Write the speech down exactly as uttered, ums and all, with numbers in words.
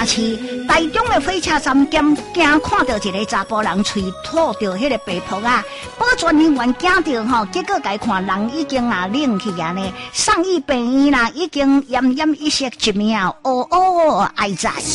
城市台中的火车站监惊看到一个查甫人喙吐着迄个白泡啊，保全人员惊着吼，结果甲伊看人已经啊冷去啊呢，送医病院啦，已经奄奄一息一命，哦哦，哀哉！